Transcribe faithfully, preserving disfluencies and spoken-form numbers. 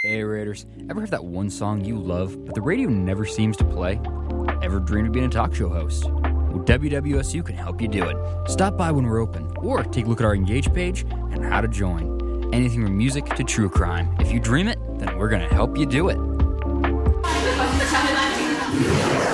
Hey Raiders, ever have that one song you love, but the radio never seems to play? Ever dreamed of being a talk show host? Well, W W S U can help you do it. Stop by when we're open, or take a look at our Engage page and how to join. Anything from music to true crime. If you dream it, then we're going to help you do it.